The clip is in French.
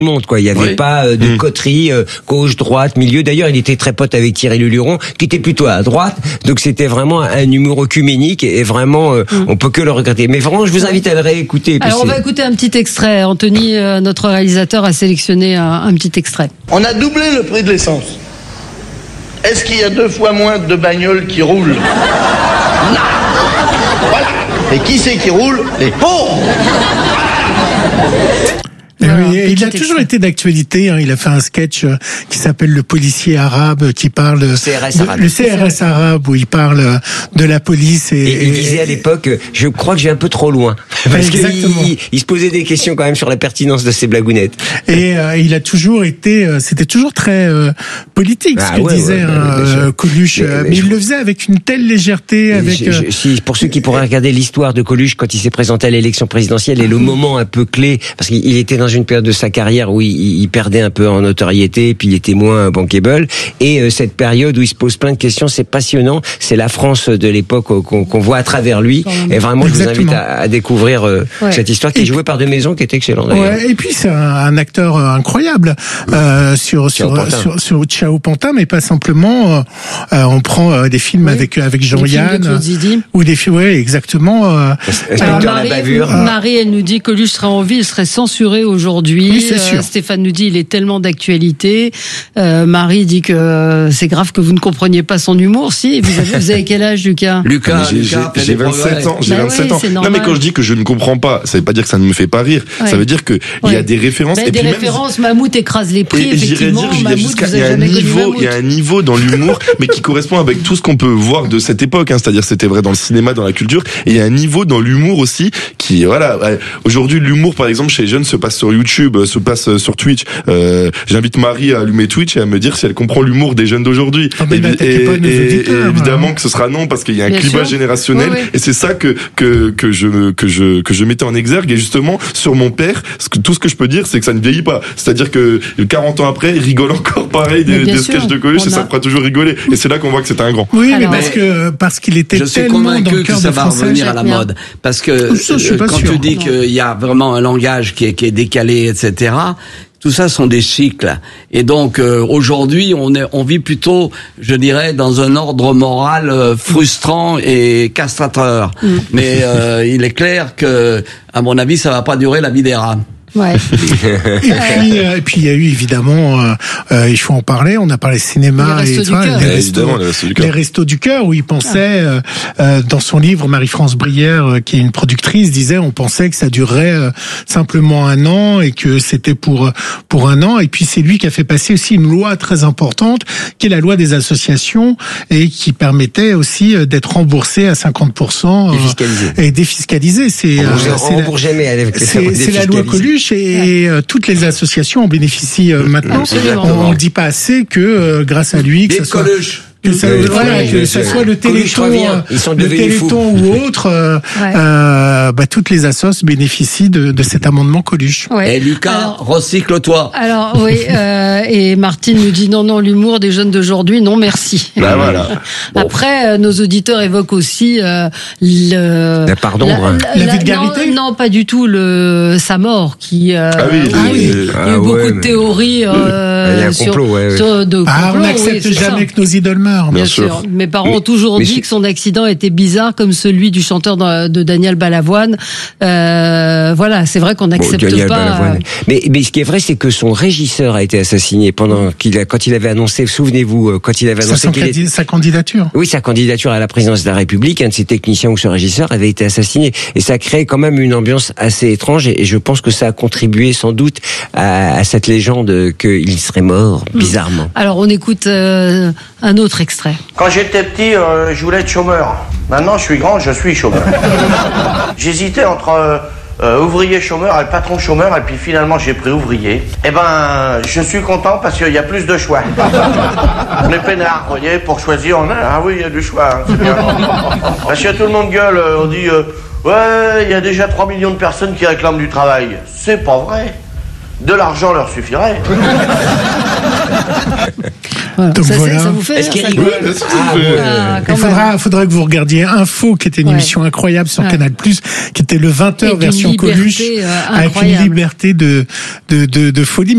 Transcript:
monde, quoi. Il y avait pas de coterie, gauche, droite, milieu. D'ailleurs, il était très pote avec Thierry Leluron, qui était plutôt à droite. Donc c'était vraiment un humour œcuménique et vraiment, on peut que le regretter. Mais vraiment, je vous invite à le réécouter. Alors on va écouter un petit extrait. Anthony, notre réalisateur, a sélectionné un petit extrait. On a doublé le prix de l'essence. Est-ce qu'il y a 2 fois moins de bagnoles qui roulent? Non. Voilà. Et qui c'est qui roule? Les pauvres. Il a toujours été d'actualité. Il a fait un sketch qui s'appelle Le policier arabe, qui parle le CRS arabe, où il parle de la police. Et il disait à l'époque, je crois que j'ai un peu trop loin, parce qu'il se posait des questions quand même sur la pertinence de ces blagounettes. Et il a toujours été, c'était toujours très politique, ce que disait Coluche. Mais il le faisait avec une telle légèreté. Pour ceux qui pourraient regarder l'histoire de Coluche quand il s'est présenté à l'élection présidentielle et le moment un peu clé, parce qu'il était dans une période de sa carrière où il perdait un peu en notoriété, puis il était moins bankable, et cette période où il se pose plein de questions, c'est passionnant, c'est la France de l'époque qu'on voit à travers lui, et vraiment je vous invite à découvrir cette histoire qui est jouée par De Maison, qui est excellent d'ailleurs. Et puis c'est un acteur incroyable sur Ciao Pantin, mais pas simplement. On prend des films avec Jean-Yann ou des films, exactement. Marie, elle nous dit que Coluche serait en vie, il serait censuré aujourd'hui. Oui, c'est sûr. Stéphane nous dit il est tellement d'actualité. Marie dit que c'est grave que vous ne compreniez pas son humour. Si, vous avez quel âge, Lucas? J'ai 27 ans. J'ai 27 ans. Non, mais quand je dis que je ne comprends pas, ça veut pas dire que ça ne me fait pas rire. Ça veut dire que il y a des références. Et des références, Mammouth écrase les prix, effectivement. Il y a un niveau dans l'humour, mais qui correspond avec tout ce qu'on peut voir de cette époque. C'est-à-dire, c'était vrai dans le cinéma, dans la culture. Et il y a un niveau dans l'humour aussi qui, voilà. Aujourd'hui, l'humour, par exemple, chez les jeunes se passe sur YouTube, se passe sur Twitch. J'invite Marie à allumer Twitch et à me dire si elle comprend l'humour des jeunes d'aujourd'hui. Et évidemment que ce sera non, parce qu'il y a un clivage générationnel. Et c'est ça que je mettais en exergue. Et justement, sur mon père, tout ce que je peux dire, c'est que ça ne vieillit pas. C'est-à-dire que 40 ans après, il rigole encore pareil des sketchs de Coluche, et ça fera toujours rigoler. Et c'est là qu'on voit que c'était un grand. Oui, mais parce qu'il était tellement dans le cœur des Français. Je suis convaincu que ça va revenir à la mode. Parce que quand tu dis qu'il y a vraiment un langage qui est décalé, etc., tout ça sont des cycles. Et donc aujourd'hui, on vit plutôt, je dirais, dans un ordre moral frustrant et castrateur. Mais il est clair que, à mon avis, ça va pas durer la vie des rats. Ouais. Et puis il y a eu évidemment, il faut en parler. On a parlé cinéma et les restos du cœur où il pensait, dans son livre, Marie-France Brière, qui est une productrice, disait, on pensait que ça durerait simplement 1 an et que c'était pour 1 an. Et puis c'est lui qui a fait passer aussi une loi très importante, qui est la loi des associations et qui permettait aussi d'être remboursé à 50% et défiscalisé. C'est la loi Coluche. Et toutes les associations en bénéficient maintenant. On ne dit pas assez que grâce à lui, que ça soit... Que ça soit le Téléthon ou autre, toutes les assos bénéficient de cet amendement Coluche. Et Lucas, recycle-toi. Alors oui, et Martine nous dit non, l'humour des jeunes d'aujourd'hui, non merci. Voilà. Bon. Après, nos auditeurs évoquent aussi la vulgarité. Non, pas du tout sa mort qui. Il y a eu beaucoup de théories. Il y a un complot, on n'accepte jamais que nos idoles meurent. Bien sûr. Mes parents ont toujours dit que son accident était bizarre, comme celui du chanteur de Daniel Balavoine. Voilà, c'est vrai qu'on n'accepte pas. Mais ce qui est vrai, c'est que son régisseur a été assassiné quand il avait annoncé. Souvenez-vous, quand il avait annoncé sa candidature. Oui, sa candidature à la présidence de la République. Un de ses techniciens ou ce régisseur avait été assassiné, et ça crée quand même une ambiance assez étrange. Et je pense que ça a contribué sans doute à cette légende qu'il serait mort bizarrement. Alors on écoute un autre extrait. Quand j'étais petit, je voulais être chômeur. Maintenant, je suis grand, je suis chômeur. J'hésitais entre ouvrier chômeur et patron chômeur, et puis finalement, j'ai pris ouvrier. Eh ben, je suis content parce qu'il y a plus de choix. On est peinards, vous voyez, pour choisir, oui, il y a du choix, c'est bien. Parce que tout le monde gueule, on dit, ouais, il y a déjà 3 millions de personnes qui réclament du travail. C'est pas vrai. De l'argent leur suffirait. Donc ça voilà. vous fait Est-ce qu'il rigole? Il faudra que vous regardiez Info, qui était une émission incroyable sur Canal+, qui était le 20h version Coluche, avec une liberté de folie.